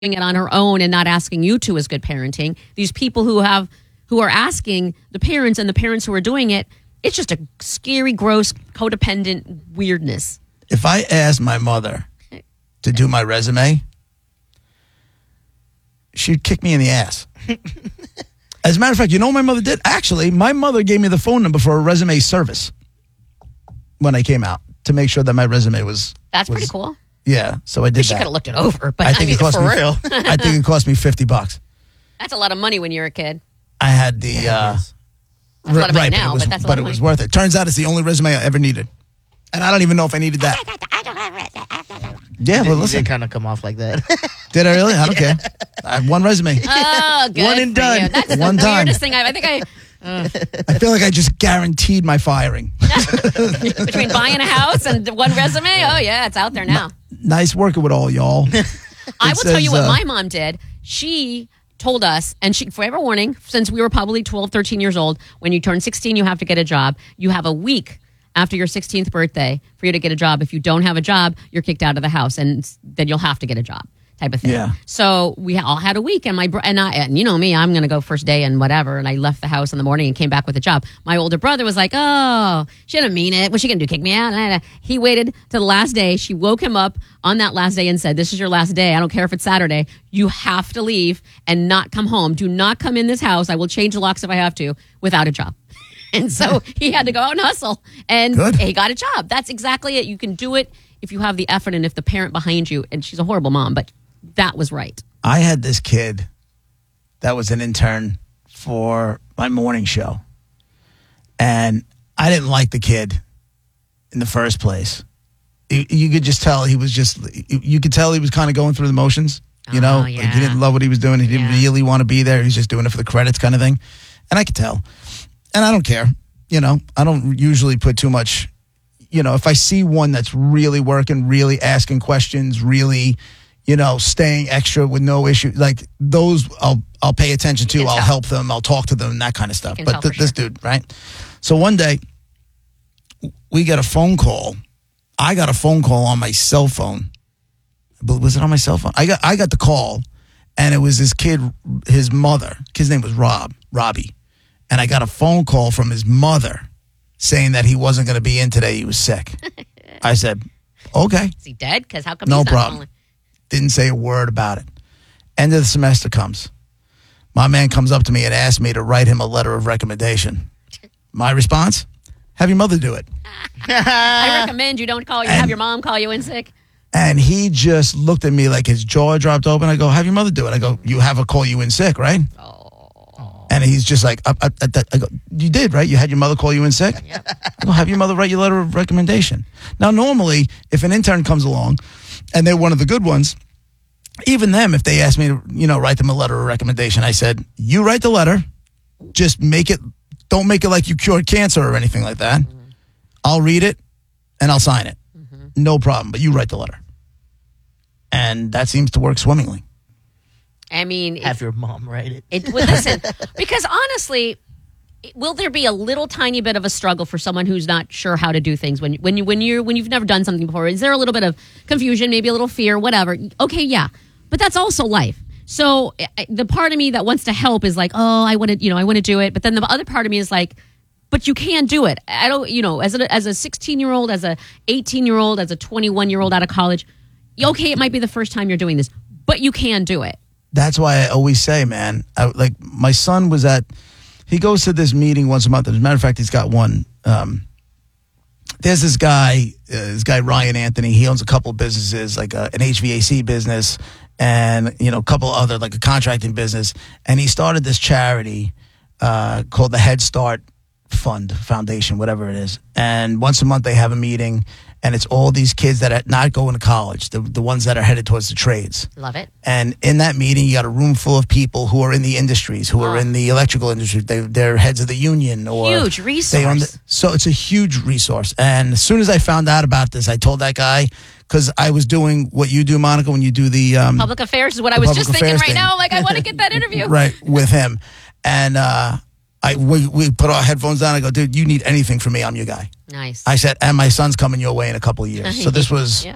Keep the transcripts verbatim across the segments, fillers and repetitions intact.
it on her own and not asking you to is good parenting. These people who have who are asking the parents and the parents who are doing it, it's just a scary, gross, codependent weirdness. If I asked my mother to do my resume, she'd kick me in the ass. As a matter of fact, you know what my mother did? Actually, my mother gave me the phone number for a resume service when I came out to make sure that my resume was... That's was, pretty cool. Yeah, so I did she that. could have looked it over, but I I, think mean, it cost for me, real. I think it cost me fifty bucks. That's a lot of money when you're a kid. I had the... Uh, that's a lot of money right, now, but it was, but that's a lot but of it was money. worth it. Turns out it's the only resume I ever needed. And I don't even know if I needed that. Yeah, well, listen. It kind of come off like that. Did I really? I don't care. I have one resume. Oh, good One and for done. you. That's One the time. weirdest thing. I, I think I... Uh, I feel like I just guaranteed my firing. between buying a house and one resume, oh, yeah, it's out there now. Nice working with all y'all. I will tell says, you what uh, my mom did. She told us, and she, forever warning, since we were probably twelve, thirteen years old, when you turn sixteen, you have to get a job. You have a week after your sixteenth birthday for you to get a job. If you don't have a job, you're kicked out of the house, and then you'll have to get a job, type of thing. Yeah. So we all had a week, and my bro- and I, and you know me, I'm going to go first day and whatever, and I left the house in the morning and came back with a job. My older brother was like, "Oh, she didn't mean it. What's she going to do? Kick me out?" He waited to the last day. She woke him up on that last day and said, "This is your last day. I don't care if it's Saturday. You have to leave and not come home. Do not come in this house. I will change the locks if I have to without a job." And so he had to go out and hustle, and Good. he got a job. That's exactly it. You can do it if you have the effort and if the parent behind you, and she's a horrible mom, but that was right. I had this kid that was an intern for my morning show. And I didn't like the kid in the first place. You, you could just tell he was just, you could tell he was kind of going through the motions. You Oh, know, like yeah. he didn't love what he was doing. He didn't Yeah. really want to be there. He's just doing it for the credits kind of thing. And I could tell. And I don't care. You know, I don't usually put too much, you know, if I see one that's really working, really asking questions, really, you know, staying extra with no issue, like those I'll I'll pay attention to. You can I'll tell. help them. I'll talk to them, that kind of stuff. can But tell th- for this dude, right? So one day we get a phone call. I got a phone call on my cell phone. But was it on my cell phone? I got I got the call, and it was this kid, his mother. His name was Rob, Robbie. And I got a phone call from his mother saying that he wasn't going to be in today. He was sick. I said, okay. Is he dead? Because how come No he's not problem. calling? Didn't say a word about it. End of the semester comes. My man comes up to me and asks me to write him a letter of recommendation. My response? Have your mother do it. I recommend you don't call you, have your mom call you in sick. And he just looked at me like his jaw dropped open. I go, have your mother do it. I go, you have her call you in sick, right? Oh. And he's just like, I, I, I, I go, you did, right? You had your mother call you in sick? Yep. I go, have your mother write your letter of recommendation. Now, normally, if an intern comes along and they're one of the good ones, even them, if they ask me to, you know, write them a letter of recommendation, I said, you write the letter, just make it, don't make it like you cured cancer or anything like that. Mm-hmm. I'll read it and I'll sign it. Mm-hmm. No problem, but you write the letter. And that seems to work swimmingly. I mean, Have it, your mom write it. it, well, listen, because honestly, will there be a little tiny bit of a struggle for someone who's not sure how to do things when when you when you're when you've never done something before? Is there a little bit of confusion, maybe a little fear, whatever? Okay, yeah, but that's also life. So I- the part of me that wants to help is like, oh, I want to, you know, I want to do it, but then the other part of me is like, but you can do it. I don't, you know, as a as a sixteen year old, as a eighteen year old, as a twenty-one year old out of college, okay, it might be the first time you're doing this, but you can do it. That's why I always say, man, I, like my son was at, he goes to this meeting once a month. As a matter of fact, he's got one. Um, there's this guy, uh, this guy, Ryan Anthony. He owns a couple of businesses, like a, an H V A C business and, you know, a couple other, like a contracting business. And he started this charity uh, called the Head Start Fund, Foundation, whatever it is. And once a month they have a meeting. And it's all these kids that are not going to college, the the ones that are headed towards the trades. Love it. And in that meeting, you got a room full of people who are in the industries, who are Oh. in the electrical industry. They, they're heads of the union. Or Huge they resource. own the- so it's a huge resource. And as soon as I found out about this, I told that guy, because I was doing what you do, Monica, when you do the... Um, Public affairs is what I the was public just thinking affairs right thing. now. Like, I want to get that interview. right, with him. And uh, I we, we put our headphones down. I go, dude, you need anything from me, I'm your guy. Nice. I said, and my son's coming your way in a couple of years. So this was Yeah.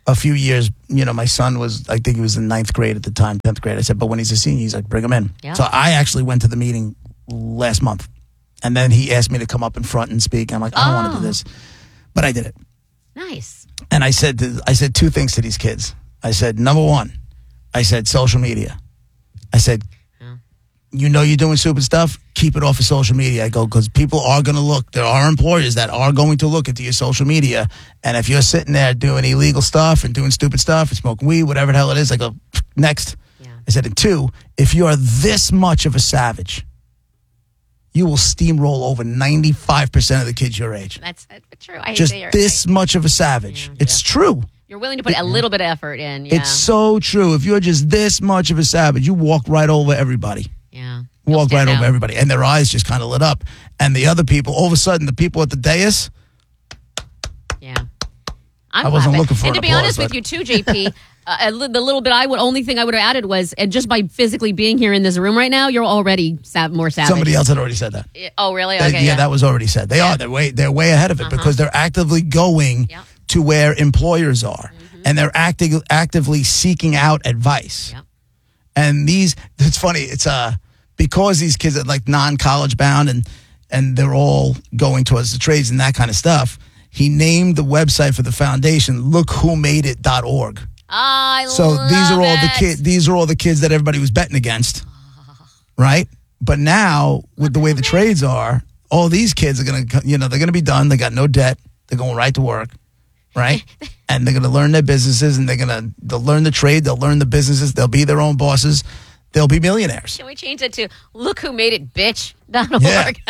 a few years, you know, my son was, I think he was in ninth grade at the time, tenth grade. I said, but when he's a senior, he's like, bring him in. Yeah. So I actually went to the meeting last month. And then he asked me to come up in front and speak. I'm like, I don't Oh. want to do this. But I did it. Nice. And I said, to, I said two things to these kids. I said, number one, I said, social media. I said, Yeah. you know you're doing stupid stuff, keep it off of social media. I go, because people are going to look. There are employers that are going to look into your social media. And if you're sitting there doing illegal stuff and doing stupid stuff and smoking weed, whatever the hell it is, I go, next. Yeah. I said, and two, if you are this much of a savage, you will steamroll over ninety-five percent of the kids your age. That's uh, true. I Just hate this much of a savage. Yeah. It's true. You're willing to put a little bit of effort in. Yeah. It's so true. If you're just this much of a savage, you walk right over everybody. yeah. You'll Walk stand right over out. everybody. And their eyes just kind of lit up. And the other people, all of a sudden, the people at the dais, Yeah. I'm I wasn't clapping. looking for And an to be applause, honest but- with you too, J P, uh, a li- the little bit I would only thing I would have added was, and just by physically being here in this room right now, you're already sav- more savage. somebody else had already said that. Yeah. Oh, really? They- Okay. yeah, that was already said. They are. They're way, they're way ahead of it because they're actively going Yep. to where employers are. And they're acting, actively seeking out advice. Yep. And these, it's funny, it's uh, because these kids are like non-college bound and, and they're all going towards the trades and that kind of stuff, he named the website for the foundation look who made it dot org. I So love these are all the it. kids. These are all the kids that everybody was betting against, right? But now, with the way the trades are, all these kids are gonna, you know, they're gonna be done. They got no debt. They're going right to work, right? And they're gonna learn their businesses, and they're gonna they'll learn the trade. They'll learn the businesses. They'll be their own bosses. They'll be millionaires. Can we change it to look who made it, bitch? Dot Yeah. org.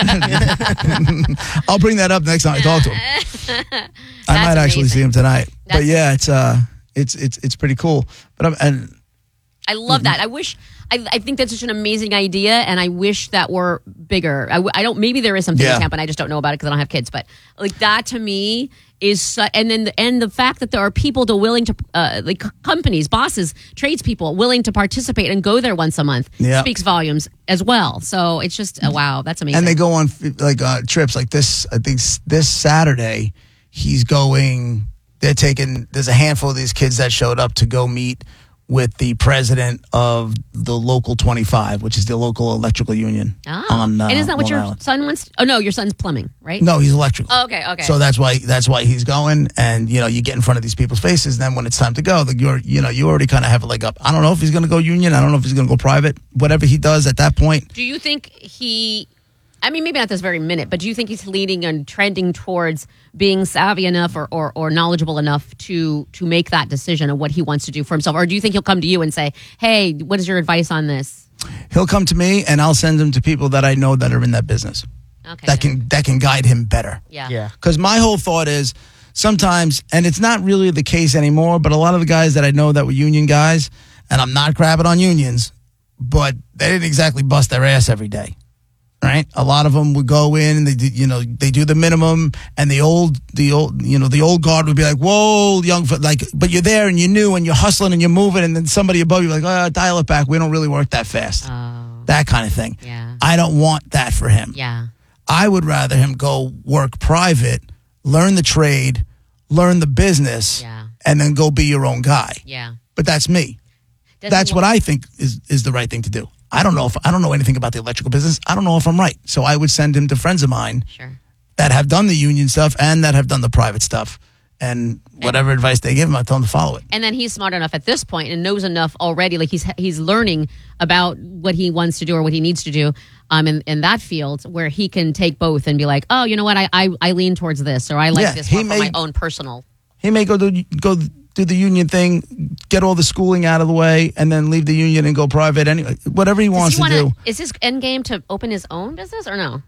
I'll bring that up next time I talk to him. I might actually amazing. see him tonight. but That's yeah, it's uh, it's it's it's pretty cool. But I'm and. I love that. I wish. I, I think that's such an amazing idea, and I wish that were bigger. I, w- I don't. Maybe there is something Yeah. in Tampa, and I just don't know about it because I don't have kids. But like that to me is, su- and then the, and the fact that there are people to willing to, uh, like companies, bosses, tradespeople willing to participate and go there once a month Yeah. speaks volumes as well. So it's just uh, wow, that's amazing. And they go on like uh, trips like this. I think s- this Saturday, he's going. They're taking. There's a handful of these kids that showed up to go meet with the president of the local twenty-five, which is the local electrical union. Oh. on, uh, and is that what Long your Island. son wants? Oh no, your son's plumbing, right? No, he's electrical. Oh, okay, okay. So that's why that's why he's going, and you know you get in front of these people's faces. Then when it's time to go, like you're you know you already kind of have a leg up. I don't know if he's going to go union. I don't know if he's going to go private. Whatever he does at that point, Do you think he, I mean, maybe not this very minute, but do you think he's leading and trending towards being savvy enough or, or, or knowledgeable enough to to make that decision of what he wants to do for himself? Or do you think he'll come to you and say, hey, what is your advice on this? he'll come to me, and I'll send him to people that I know that are in that business Okay. that good. can that can guide him better. Yeah. Yeah. Because my whole thought is sometimes, and it's not really the case anymore, but a lot of the guys that I know that were union guys, and I'm not crapping on unions, but they didn't exactly bust their ass every day, right? A lot of them would go in and they, do, you know, they do the minimum, and the old, the old, you know, the old guard would be like, "Whoa, young," f-, like, but you're there and you're new and you're hustling and you're moving, and then somebody above you like, "Oh, dial it back. We don't really work that fast." Oh, That kind of thing. yeah. I don't want that for him. Yeah. I would rather him go work private, learn the trade, learn the business, Yeah. and then go be your own guy. Yeah. But that's me. Does That's he what want- I think is, is the right thing to do. I don't know if I don't know anything about the electrical business. I don't know if I'm right. So I would send him to friends of mine Sure. that have done the union stuff and that have done the private stuff. And whatever advice they give him, I tell him to follow it. And then he's smart enough at this point and knows enough already. Like he's he's learning about what he wants to do or what he needs to do um, in, in that field where he can take both and be like, oh, you know what, I I, I lean towards this or I like Yeah, this he more for may- my own personal. He may go do go do the union thing, get all the schooling out of the way, and then leave the union and go private anyway. Whatever he Does wants he to wanna, do. Is his end game to open his own business or no?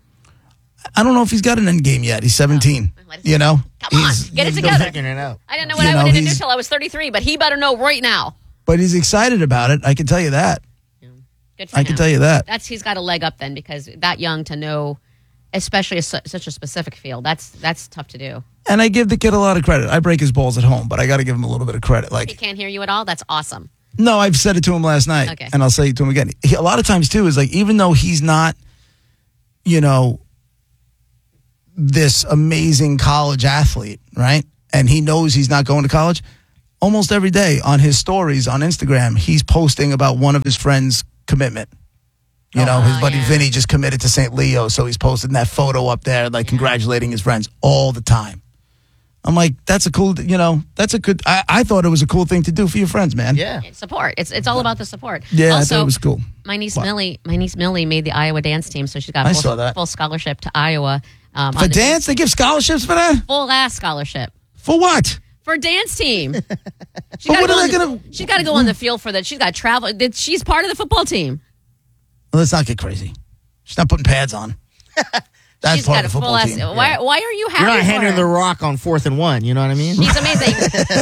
I don't know if he's got an end game yet. He's seventeen. Let it- You know, Come on, He's- get it Still together. figuring it out. I didn't know what You I know, wanted to do he's- till I was thirty-three, but he better know right now. but he's excited about it. I can tell you that. Good for I him. can tell you that. That's he's got a leg up then because that young to know, especially a, su- such a specific field. That's that's tough to do. And I give the kid a lot of credit. I break his balls at home, but I got to give him a little bit of credit. He Like, can't hear you at all. That's awesome. no, I've said it to him last night, Okay. and I'll say it to him again. He, a lot of times too is like, even though he's not, you know, this amazing college athlete, right? And he knows he's not going to college. almost every day on his stories on Instagram, he's posting about one of his friends' commitment. You know, Oh, his buddy yeah. Vinny just committed to Saint Leo, so he's posting that photo up there, like congratulating his friends all the time. I'm like, that's a cool, you know, that's a good, I, I thought it was a cool thing to do for your friends, man. Yeah. It's support. It's it's all about the support. Yeah, I also, thought it was cool. My niece What? Millie, my niece Millie made the Iowa dance team, so she's got I full, saw that. full scholarship to Iowa. Um, For on the- dance, they give scholarships for that? full ass scholarship. For what? For dance team. She But gotta what go are on they the- gonna- She's got to go on the field for that. She's got to travel. That- She's part of the football team. Well, let's not get crazy. She's not putting pads on. That's She's part got of a the full football ass. team. Why? Why are you happy? You're not for handing her? the rock on fourth and one. You know what I mean? She's amazing.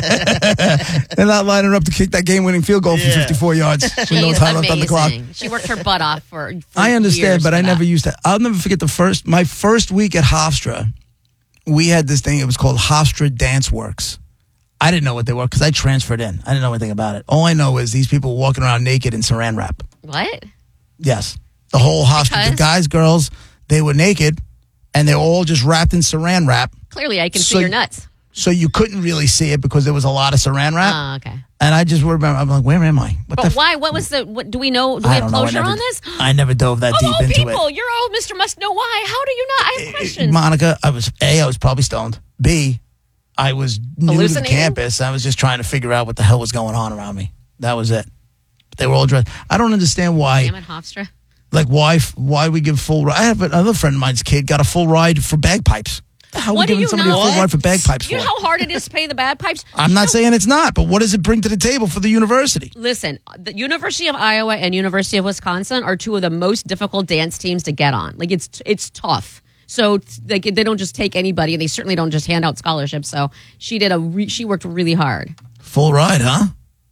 They're not lining her up to kick that game-winning field goal from Yeah. fifty-four yards. with no She's time left on the clock. amazing. She worked her butt off for. for I understand, years but for I that. never used to. I'll never forget the first, my first week at Hofstra, we had this thing, it was called Hofstra Dance Works. I didn't know what they were because I transferred in. I didn't know anything about it. All I know is these people walking around naked in saran wrap. What? Yes. The whole Hofstra, the Because? guys, girls, they were naked and they were all just wrapped in saran wrap. Clearly, I can So see your you- nuts. So you couldn't really see it because there was a lot of saran wrap. Oh, okay. And I just remember, I'm like, where am I? What But the f- why? What was the? What do we know? Do we I have don't know. I closure never, on this? I never dove that Of deep all into people, it. you're old Mister Must Know Why. How do you not? I have questions. Monica, I was A, I was probably stoned. B, I was new to the Hallucinating? campus. I was just trying to figure out what the hell was going on around me. That was it. They were all dressed. I don't understand why. Damn it, Hofstra. Like why? Why we give full? ride? I have another friend of mine's kid got a full ride for bagpipes. The hell What we do giving you somebody know? a full ride for bagpipes You for? know how hard it is to pay the bad pipes? I'm not saying it's not, but what does it bring to the table for the university? Listen, the University of Iowa and University of Wisconsin are two of the most difficult dance teams to get on. Like it's it's tough. So like they don't just take anybody, and they certainly don't just hand out scholarships. So she did a re- she worked really hard. Full ride, huh?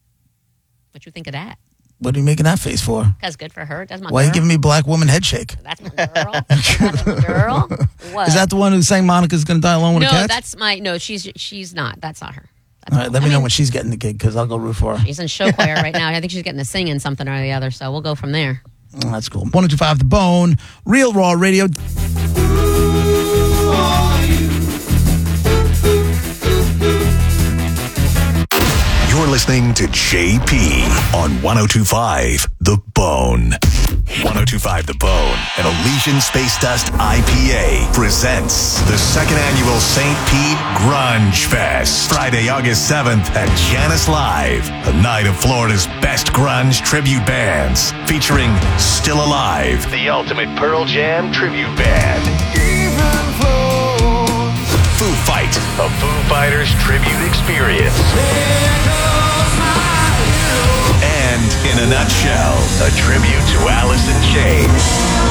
What you think of that? What are you making that face for? That's good for her. That's my Why are girl. you giving me black woman head shake? That's my girl. That's my girl. What? Is that the one who sang Monica's gonna die alone with no? a cat? That's my no. She's she's not. That's not her. That's All right, let I me know mean, when she's getting the gig because I'll go root for her. she's in show choir right now. I think she's getting to sing in something or the other. So we'll go from there. Oh, that's cool. one oh two point five The Bone, Real Raw Radio. You're listening to J P on one oh two point five The Bone. one oh two point five The Bone and Elysian Space Dust I P A presents the second annual Saint Pete Grunge Fest. Friday, August seventh at Janice Live, a night of Florida's best grunge tribute bands, featuring Still Alive, the ultimate Pearl Jam tribute band. Foo Fight, a Foo Fighters tribute experience. And in a nutshell, a tribute to Alice in Chains.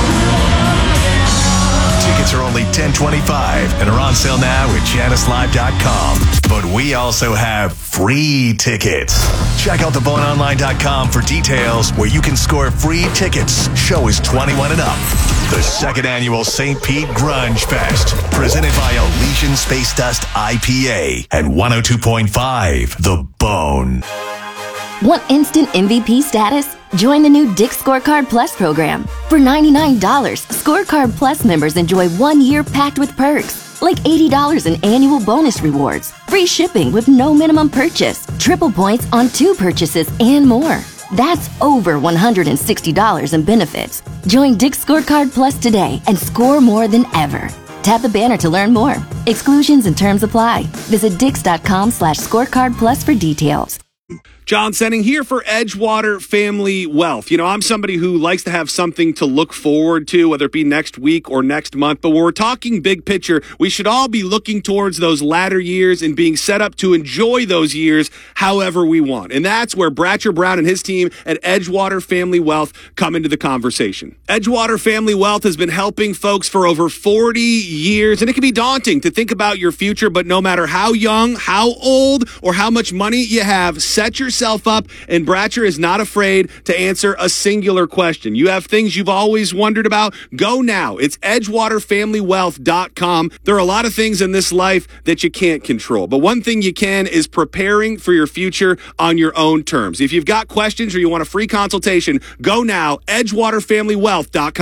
Tickets are only ten twenty-five and are on sale now at janice live dot com. But we also have free tickets. Check out the bone online dot com for details where you can score free tickets. Show is twenty-one and up. The second annual Saint Pete Grunge Fest, presented by Elysian Space Dust I P A and one oh two point five The Bone. Want instant M V P status? Join the new Dick's Scorecard Plus program. For ninety-nine dollars, Scorecard Plus members enjoy one year packed with perks, like eighty dollars in annual bonus rewards, free shipping with no minimum purchase, triple points on two purchases, and more. That's over one hundred sixty dollars in benefits. Join Dick's Scorecard Plus today and score more than ever. Tap the banner to learn more. Exclusions and terms apply. Visit dix.com slash scorecard plus for details. John Senning here for Edgewater Family Wealth. You know, I'm somebody who likes to have something to look forward to, whether it be next week or next month. But when we're talking big picture, we should all be looking towards those latter years and being set up to enjoy those years however we want. And that's where Bratcher Brown and his team at Edgewater Family Wealth come into the conversation. Edgewater Family Wealth has been helping folks for over forty years, and it can be daunting to think about your future, but no matter how young, how old, or how much money you have, set yourself up, and Bratcher is not afraid to answer a singular question. You have things you've always wondered about? Go now. It's edgewater family wealth dot com. There are a lot of things in this life that you can't control, but one thing you can is preparing for your future on your own terms. If you've got questions or you want a free consultation, go now, edgewater family wealth dot com.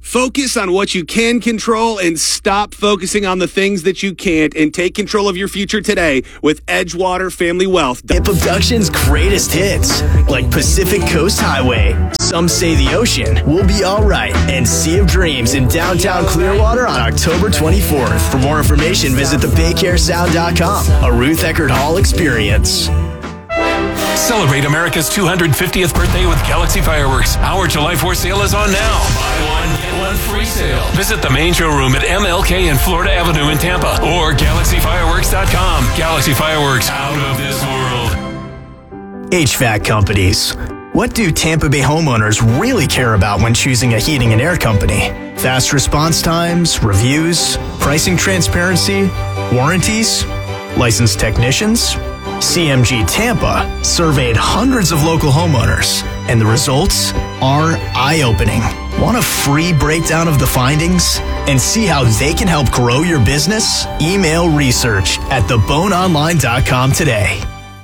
Focus on what you can control and stop focusing on the things that you can't, and take control of your future today with Edgewater Family Wealth. Hip Abduction's greatest hits, like Pacific Coast Highway, Some Say the Ocean, We'll Be Alright, and Sea of Dreams in downtown Clearwater on October twenty-fourth. For more information, visit the bay care sound dot com, a Ruth Eckerd Hall experience. Celebrate America's two hundred fiftieth birthday with Galaxy Fireworks. Our July fourth sale is on now. Buy one, get one free sale. Visit the main showroom at M L K and Florida Avenue in Tampa or galaxy fireworks dot com. Galaxy Fireworks, out of this world. H V A C companies. What do Tampa Bay homeowners really care about when choosing a heating and air company? Fast response times, reviews, pricing transparency, warranties, licensed technicians? C M G Tampa surveyed hundreds of local homeowners, and the results are eye-opening. Want a free breakdown of the findings and see how they can help grow your business? Email research at the bone online dot com today.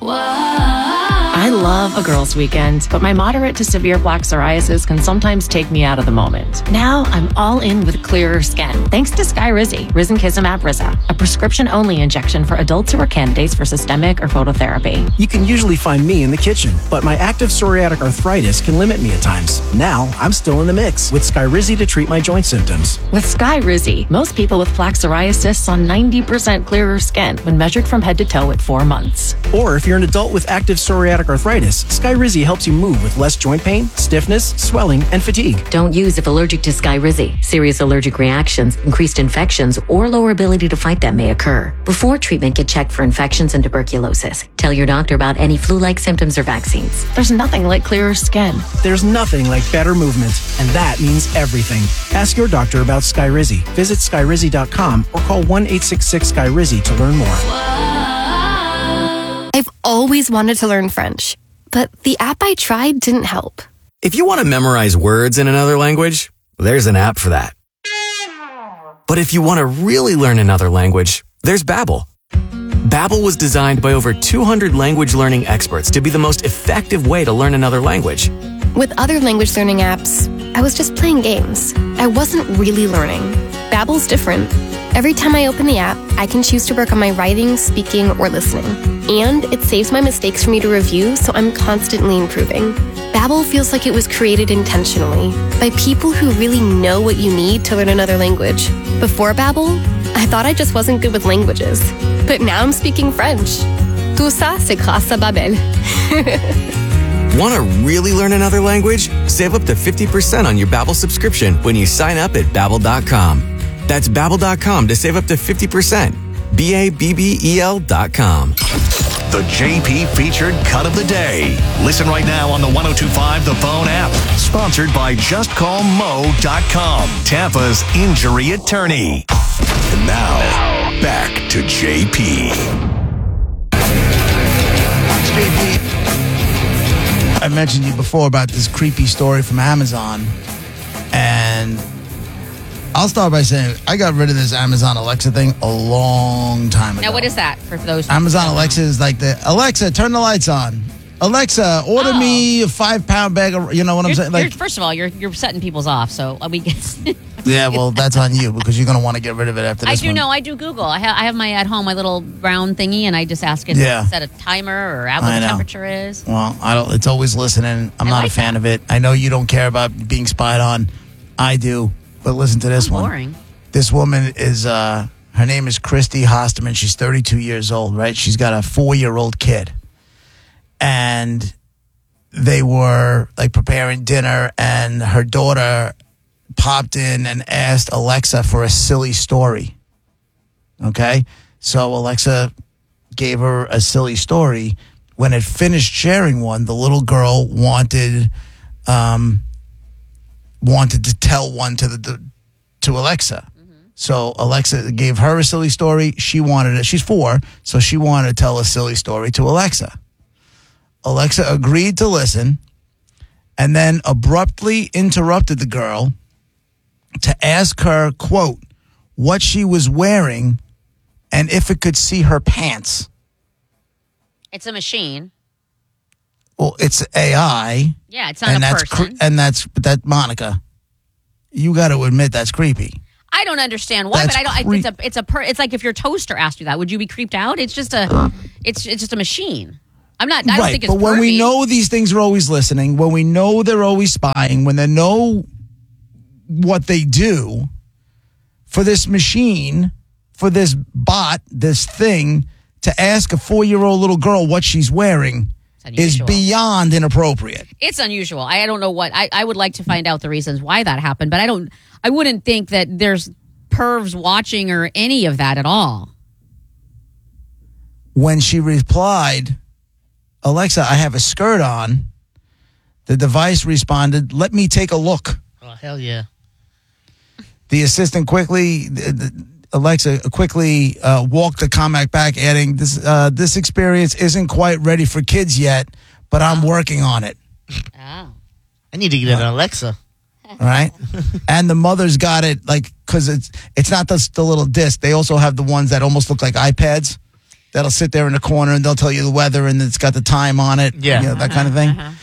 I love a girls' weekend, but my moderate to severe plaque psoriasis can sometimes take me out of the moment. Now I'm all in with clearer skin, thanks to Skyrizi, Risankizumab Riza, a prescription-only injection for adults who are candidates for systemic or phototherapy. You can usually find me in the kitchen, but my active psoriatic arthritis can limit me at times. Now I'm still in the mix with Skyrizi to treat my joint symptoms. With Skyrizi, most people with plaque psoriasis saw ninety percent clearer skin when measured from head to toe at four months. Or if you're an adult with active psoriatic arthritis, Skyrizi helps you move with less joint pain, stiffness, swelling, and fatigue. Don't use if allergic to Skyrizi. Serious allergic reactions, increased infections, or lower ability to fight them may occur. Before treatment, get checked for infections and tuberculosis. Tell your doctor about any flu-like symptoms or vaccines. There's nothing like clearer skin. There's nothing like better movement, and that means everything. Ask your doctor about Skyrizi. Visit skyrizi dot com or call one eight six six Sky Rizi to learn more. I've always wanted to learn French, but the app I tried didn't help. If you want to memorize words in another language, there's an app for that. But if you want to really learn another language, there's Babbel. Babbel was designed by over two hundred language learning experts to be the most effective way to learn another language. With other language learning apps, I was just playing games. I wasn't really learning. Babbel's different. Every time I open the app, I can choose to work on my writing, speaking, or listening. And it saves my mistakes for me to review, so I'm constantly improving. Babbel feels like it was created intentionally by people who really know what you need to learn another language. Before Babbel, I thought I just wasn't good with languages. But now I'm speaking French. Tout ça, c'est grâce à Babbel. Want to really learn another language? Save up to fifty percent on your Babbel subscription when you sign up at babbel dot com. That's babbel dot com to save up to fifty percent. B A B B E L dot com. The J P featured cut of the day. Listen right now on the one oh two point five The Bone app. Sponsored by just call mo dot com, Tampa's injury attorney. And now, back to J P. J P, I mentioned to you before about this creepy story from Amazon, and I'll start by saying I got rid of this Amazon Alexa thing a long time ago. Now, what is that for those? Amazon Alexa is like the Alexa, turn the lights on. Alexa, order Oh. me a five pound bag of, you know what I'm You're- saying? you're- Like, first of all, you're you're setting people's off. So I mean, yeah, well, that's on you because you're going to want to get rid of it after I this do one. know. I do Google. I have I have my at home my little brown thingy, and I just ask it Yeah. to set a timer or out what I the know. temperature is. Well, I don't. It's always listening. I'm I not like a fan of it. I know you don't care about being spied on. I do. But listen to this one. Boring. This woman is, uh, her name is Christy Hosterman. She's thirty-two years old, right? She's got a four-year-old kid. And they were, like, preparing dinner, and her daughter popped in and asked Alexa for a silly story. Okay? So Alexa gave her a silly story. When it finished sharing one, the little girl wanted um, wanted to tell one to the to Alexa. So Alexa gave her a silly story. She wanted it. She's four, so she wanted to tell a silly story to Alexa. Alexa agreed to listen and then abruptly interrupted the girl to ask her, quote, what she was wearing and if it could see her pants. It's a machine. Well, it's A I. Yeah, it's not and a that's person. Cr- and that's that Monica. you got to admit that's creepy. I don't understand why, That's but I don't. I, creep- it's a. It's a. Per, it's like if your toaster asked you that, would you be creeped out? It's just a. It's it's just a machine. I'm not. I don't right, think it's. but when we pervy. know these things are always listening, when we know they're always spying, when they know what they do, for this machine, for this bot, this thing, to ask a four-year-old little girl what she's wearing is unusual. beyond inappropriate. It's unusual. I don't know what. I, I would like to find out the reasons why that happened, but I don't. I wouldn't think that there's pervs watching or any of that at all. When she replied, Alexa, I have a skirt on, the device responded, let me take a look. Oh, hell yeah. The assistant quickly, Alexa quickly uh, walked the comment back, adding, this, uh, this experience isn't quite ready for kids yet, but I'm working on it. Oh. I need to get an Alexa. All right. And the mother's got it, like, because it's it's not just the little disc. They also have the ones that almost look like iPads that'll sit there in the corner and they'll tell you the weather and it's got the time on it. Yeah. You know, that kind of thing. Uh-huh.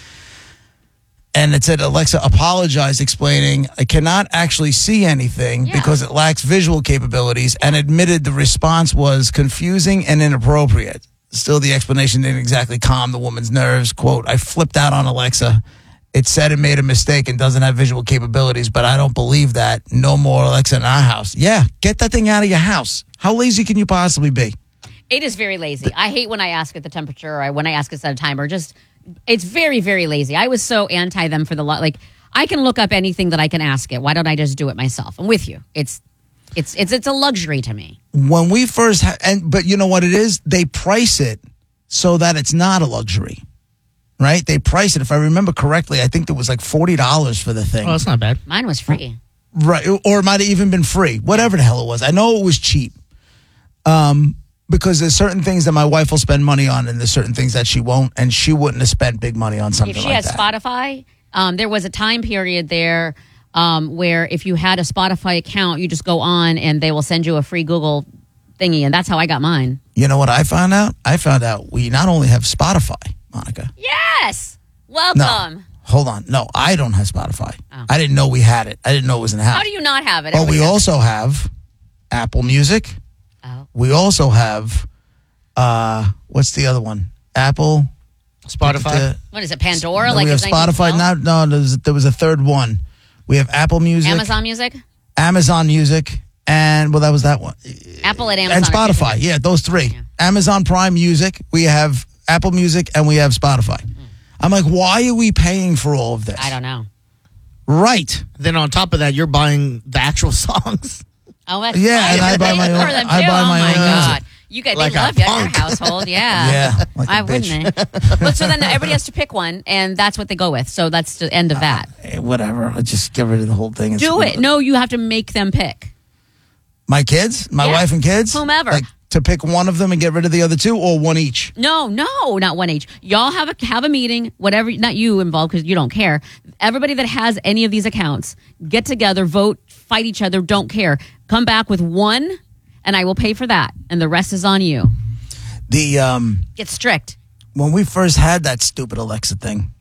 And it said, Alexa apologized, explaining, I cannot actually see anything Yeah. because it lacks visual capabilities, and admitted the response was confusing and inappropriate. Still, the explanation didn't exactly calm the woman's nerves. Quote, I flipped out on Alexa. It said it made a mistake and doesn't have visual capabilities, but I don't believe that. No more Alexa in our house. Yeah, get that thing out of your house. How lazy can you possibly be? It is very lazy. I hate when I ask it the temperature or when I ask it at a timer. Just, it's very, very lazy. I was so anti them for the lot. Like, I can look up anything that I can ask it. Why don't I just do it myself? I'm with you. It's, it's, it's, it's a luxury to me. When we first, ha- and but you know what it is? They price it so that it's not a luxury, right? They price it. If I remember correctly, I think it was like forty dollars for the thing. Oh, that's not bad. Mine was free. Right. Or it might have even been free. Whatever the hell it was. I know it was cheap. Um, because there's certain things that my wife will spend money on and there's certain things that she won't, and she wouldn't have spent big money on something If she like has that. Spotify, um, there was a time period there um, where if you had a Spotify account, you just go on and they will send you a free Google thingy, and that's how I got mine. You know what I found out? I found out we not only have Spotify, Monica. Yes! Welcome. Hold on. No, I don't have Spotify. Oh. I didn't know we had it. I didn't know it was in the house. How do you not have it? But Everybody we has also have Apple Music. Oh. We also have, uh, what's the other one? Apple. Spotify. The- What is it, Pandora? no, like we have it's Spotify. nineteen twelve? Not, no, there was, there was a third one. We have Apple Music. Amazon Music? Amazon Music. And, well, that was that one. Apple and Amazon. And are two Spotify. different- Yeah, those three. Amazon Prime Music. We have Apple Music and we have Spotify. I'm like, why are we paying for all of this? I don't know. Right. Then on top of that, you're buying the actual songs. Oh, that's Yeah, right. and I buy You're my paying own- for them, I too. buy my oh my own God. music. You guys, Like they a love you at your punk. household. Yeah. Yeah, like a Why bitch. wouldn't they? But so then everybody has to pick one, and that's what they go with. So that's the end of that. Eh, whatever. Let's just get rid of the whole thing. and Do screw it. No, you have to make them pick. My kids? My Yeah. wife and kids? Whomever. Like to pick one of them and get rid of the other two, or one each? No, no, not one each. Y'all have a have a meeting, whatever. Not you involved because you don't care. Everybody that has any of these accounts, get together, vote, fight each other. Don't care. Come back with one, and I will pay for that, and the rest is on you. The um, Get strict. when we first had that stupid Alexa thing,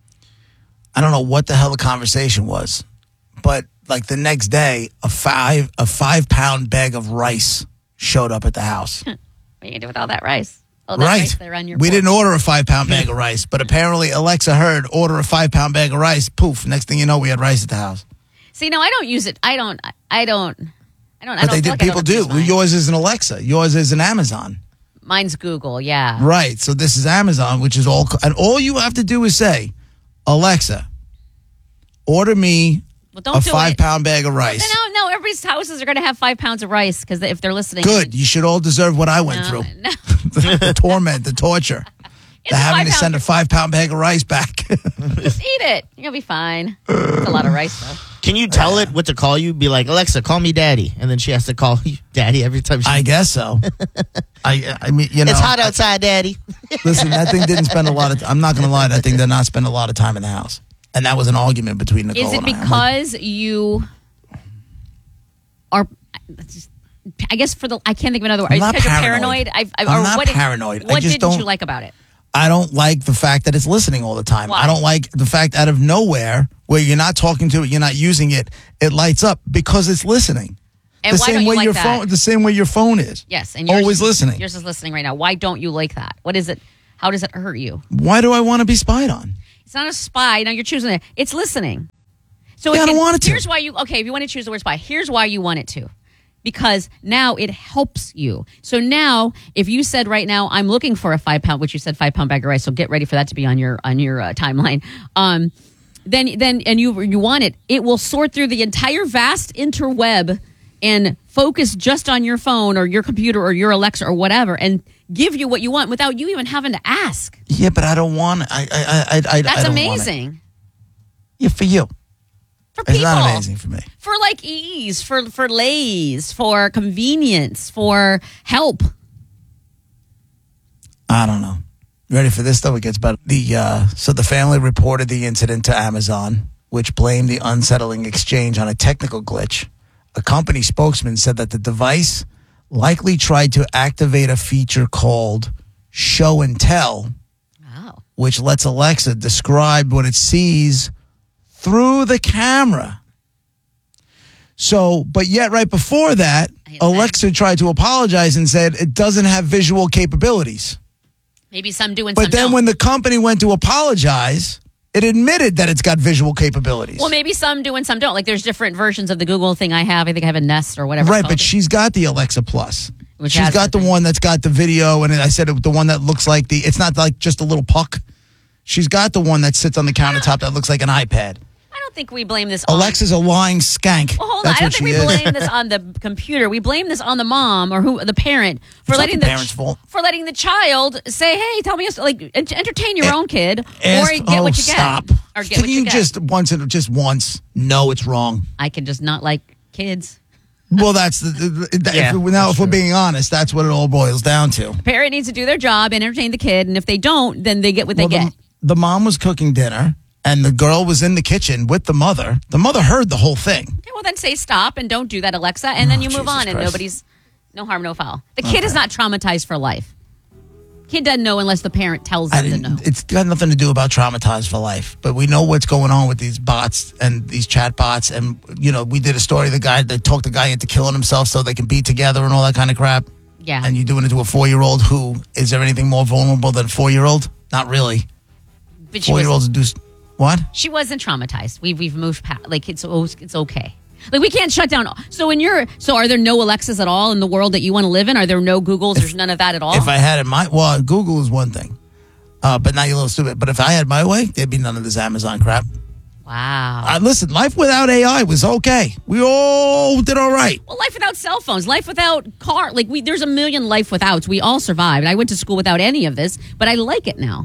I don't know what the hell the conversation was, but like the next day, a five a five pound bag of rice showed up at the house. What are you gonna do with all that rice? Oh, that Right. rice there on your We porch. didn't order a five pound bag of rice, but apparently Alexa heard order a five pound bag of rice. Poof! Next thing you know, we had rice at the house. See, no, I don't use it. I don't. I don't. I don't. I But don't they feel did. like I People don't do. use mine. Yours is an Alexa. Yours is an Amazon. Mine's Google. Yeah. Right. So this is Amazon, which is all, and all you have to do is say, Alexa, order me Well, don't a do five it. pound bag of rice. No, no. Everybody's houses are going to have five pounds of rice because if they're listening. Good. You should all deserve what I went No, through. no. the torment, the torture. It's The a having to five send a pound- five pound bag of rice back. Just eat it. You're gonna be fine. It's a lot of rice though. Can you tell it what to call you? Be like, Alexa, call me daddy. And then she has to call you daddy every time she... I guess so. I I mean, you know. it's hot outside, daddy. Listen, that thing didn't spend a lot of. I'm not going to lie. That thing did not spend a lot of time in the house, and that was an argument between Nicole Is it and I. I'm like, because you are? I guess for the I can't think of another word. I'm Is it not because you're paranoid. paranoid. I've, I've, I'm or not what did- paranoid. I What just didn't don't- you like about it? I don't like the fact that it's listening all the time. Why? I don't like the fact out of nowhere where you're not talking to it, you're not using it, it lights up because it's listening. And the why same don't you way like your that? phone, the same way your phone is. Yes, and yours always is, listening. Yours is listening right now. Why don't you like that? What is it? How does it hurt you? Why do I want to be spied on? It's not a spy. Now you're choosing it. It's listening. So Yeah, it I don't can- want it to. Here's why you. Okay, if you want to choose the word spy, here's why you want it to. Because now it helps you. So now, if you said right now, I'm looking for a five pound, which you said five pound bag of rice, so get ready for that to be on your on your uh, timeline. Um, then then and you you want it, it will sort through the entire vast interweb and focus just on your phone or your computer or your Alexa or whatever, and give you what you want without you even having to ask. Yeah, but I don't want. I I I I. That's I don't amazing. Want it. Yeah, for you. For It's people. not amazing for me. For like ease, for for lays, for convenience, for help. I don't know. Ready for this though? It gets better. The uh, so the family reported the incident to Amazon, which blamed the unsettling exchange on a technical glitch. A company spokesman said that the device likely tried to activate a feature called Show and Tell, Wow. which lets Alexa describe what it sees through the camera. So, but yet right before that, Alexa tried to apologize and said it doesn't have visual capabilities. Maybe some do and But some then don't. when the company went to apologize, it admitted that it's got visual capabilities. Well, maybe some do and some don't. Like there's different versions of the Google thing I have. I think I have a Nest or whatever. Right, it's but called. she's got the Alexa Plus. Which She's has got the one that's got the video, and I said it, the one that looks like the, it's not like just a little puck. She's got the one that sits on the countertop that looks like an iPad. I don't think we blame this on Alexa's a lying skank. Well, hold That's on. I what don't think she we is. blame this on the computer. We blame this on the mom or who the parent for It's not letting the the, parent's fault. for letting the child say, "Hey, tell me a, like ent- entertain your own kid Ask- or get oh, what you get stop. or get Can what you you get." just once, just once, know it's wrong? I can just not like kids. Well, that's the, the, the Yeah, if, now. If we're being honest, that's what it all boils down to. Parent needs to do their job and entertain the kid, and if they don't, then they get what Well, they get. the, the mom was cooking dinner, and the girl was in the kitchen with the mother. The mother heard the whole thing. Okay, well, then say stop and don't do that, Alexa, and then Oh, you move Jesus on, and Christ. nobody's no harm, no foul. The kid is not traumatized for life. Kid doesn't know unless the parent tells I them to didn't, know. it's got nothing to do about traumatized for life, but we know what's going on with these bots and these chat bots. And, you know, we did a story, the guy that talked the guy into killing himself so they can be together and all that kind of crap. Yeah. And you're doing it to a four-year-old who, is there anything more vulnerable than a four-year-old? Not really. But she was, Four-year-olds do, s- what? she wasn't traumatized. We've we've moved past. Like it's it's okay. Like we can't shut down. So when you're so, are there no Alexas at all in the world that you want to live in? Are there no Googles? There's none of that at all. If I had it my, well, Google is one thing, uh, but now you're a little stupid. But if I had my way, there'd be none of this Amazon crap. wow. Uh, listen, life without A I was okay. We all did all right. Well, life without cell phones, life without car. Like we, there's a million life withouts. We all survived. I went to school without any of this, but I like it now.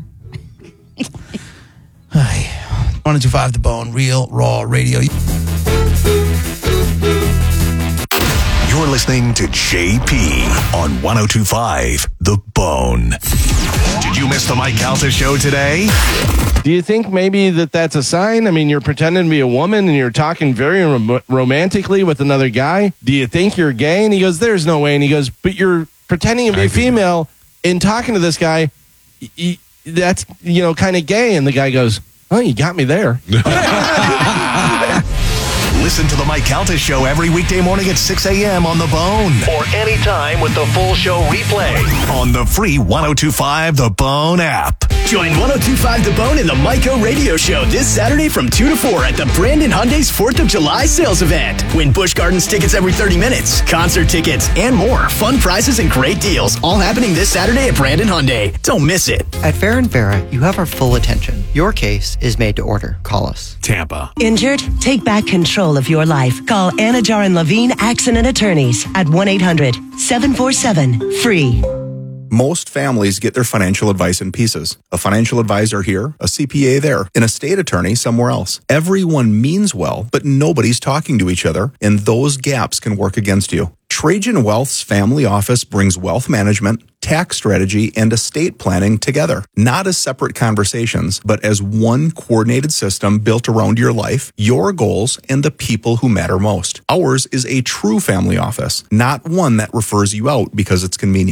one oh two five The Bone, Real Raw Radio. You're listening to J P on one oh two five The Bone. Did you miss the Mike Calta show today? Do you think maybe that that's a sign? I mean, you're pretending to be a woman and you're talking very rom- romantically with another guy. Do you think you're gay? And he goes, there's no way. And he goes, but you're pretending to be a female and talking to this guy. Y- y- that's, you know, kind of gay. And the guy goes, oh, you got me there. Listen to the Mike Calta show every weekday morning at six a.m. on The Bone. Or anytime with the full show replay on the free one oh two five The Bone app. Join one oh two five The Bone in the Myco Radio Show this Saturday from two to four at the Brandon Hyundai's fourth of July sales event. Win Busch Gardens tickets every thirty minutes, concert tickets, and more. Fun prizes and great deals. All happening this Saturday at Brandon Hyundai. Don't miss it. At Fair and Vera, you have our full attention. Your case is made to order. Call us. Tampa. Injured? Take back control of your life. Call Anajar and Levine Accident Attorneys at one eight hundred seven four seven free. Most families get their financial advice in pieces. A financial advisor here, a C P A there, an estate attorney somewhere else. Everyone means well, but nobody's talking to each other, and those gaps can work against you. Trajan Wealth's family office brings wealth management, tax strategy, and estate planning together, not as separate conversations, but as one coordinated system built around your life, your goals, and the people who matter most. Ours is a true family office, not one that refers you out because it's convenient.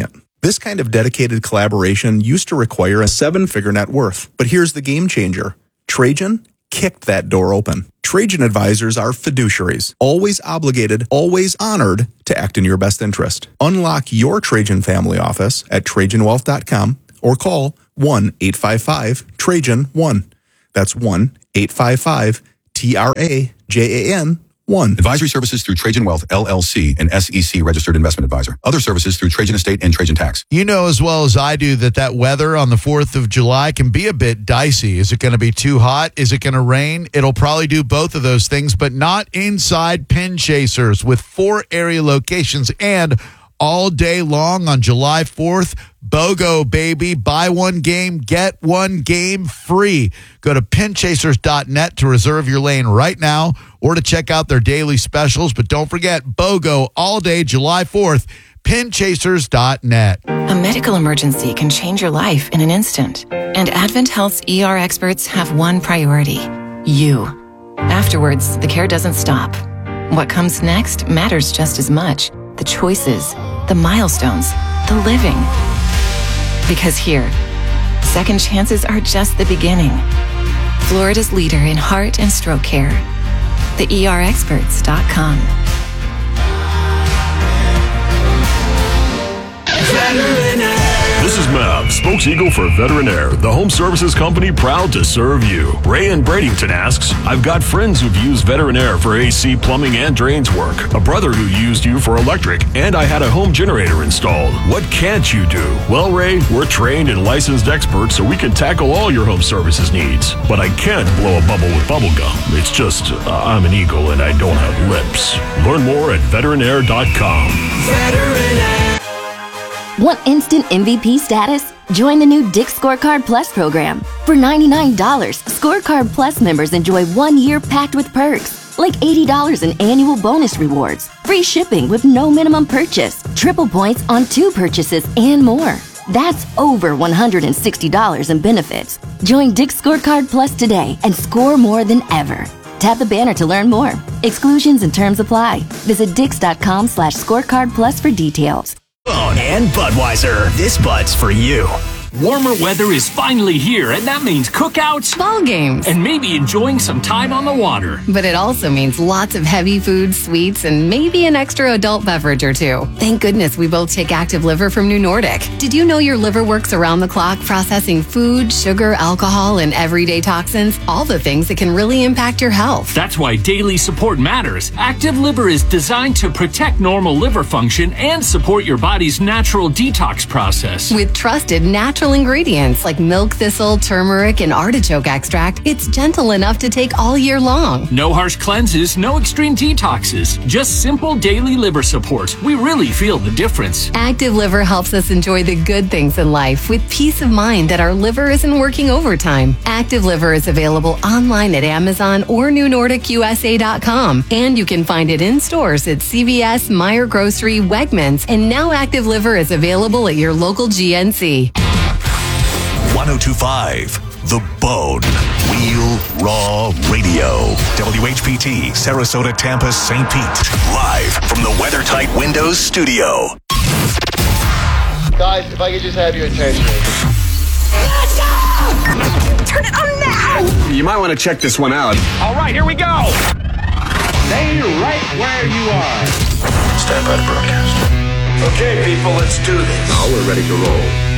This kind of dedicated collaboration used to require a seven-figure net worth. But here's the game changer. Trajan kicked that door open. Trajan advisors are fiduciaries, always obligated, always honored to act in your best interest. Unlock your Trajan family office at Trajan Wealth dot com or call one eight five five Trajan one. That's one eight five five T R A J A N one. Advisory services through Trajan Wealth, L L C, an S E C registered investment advisor. Other services through Trajan Estate and Trajan Tax. You know as well as I do that that weather on the fourth of July can be a bit dicey. Is it going to be too hot? Is it going to rain? It'll probably do both of those things, but not inside Pin Chasers with four area locations and all day long on July fourth. BOGO, baby. Buy one game, get one game free. Go to pin chasers dot net to reserve your lane right now or to check out their daily specials. But don't forget, BOGO all day July fourth, pin chasers dot net. A medical emergency can change your life in an instant. And Advent Health's E R experts have one priority: you. Afterwards, the care doesn't stop. What comes next matters just as much. The choices, the milestones, the living. Because here, second chances are just the beginning. Florida's leader in heart and stroke care. the E R experts dot com. This is Mav, spokes-eagle for Veterinaire, the home services company proud to serve you. Ray in Bradenton asks, I've got friends who've used Veterinaire for A C, plumbing, and drains work. A brother who used you for electric, and I had a home generator installed. What can't you do? Well, Ray, we're trained and licensed experts, so we can tackle all your home services needs. But I can't blow a bubble with bubble gum. It's just, uh, I'm an eagle and I don't have lips. Learn more at veterinaire dot com. Veterinaire. Want instant M V P status? Join the new Dick's Scorecard Plus program. For ninety-nine dollars, Scorecard Plus members enjoy one year packed with perks, like eighty dollars in annual bonus rewards, free shipping with no minimum purchase, triple points on two purchases, and more. That's over one hundred sixty dollars in benefits. Join Dick's Scorecard Plus today and score more than ever. Tap the banner to learn more. Exclusions and terms apply. Visit dix.com slash scorecard plus for details. And Budweiser, this Bud's for you. Warmer weather is finally here, and that means cookouts, ball games, and maybe enjoying some time on the water. But it also means lots of heavy foods, sweets, and maybe an extra adult beverage or two. Thank goodness we both take Active Liver from New Nordic. Did you know your liver works around the clock processing food, sugar, alcohol, and everyday toxins? All the things that can really impact your health. That's why daily support matters. Active Liver is designed to protect normal liver function and support your body's natural detox process. With trusted natural ingredients like milk thistle, turmeric, and artichoke extract, it's gentle enough to take all year long. No harsh cleanses, no extreme detoxes, just simple daily liver support. We really feel the difference. Active Liver helps us enjoy the good things in life with peace of mind that our liver isn't working overtime. Active Liver is available online at Amazon or new nordic U S A dot com, and you can find it in stores at C V S, Meijer Grocery, Wegmans, and now Active Liver is available at your local G N C. ten twenty-five The Bone. Real Raw Radio. W H P T, Sarasota, Tampa, Saint Pete. Live from the WeatherTight Windows studio. Guys, if I could just have your attention. Let's go! Turn it on now! You might want to check this one out. All right, here we go! Stay right where you are. Stand by to broadcast. Okay, people, let's do this. Now we're ready to roll.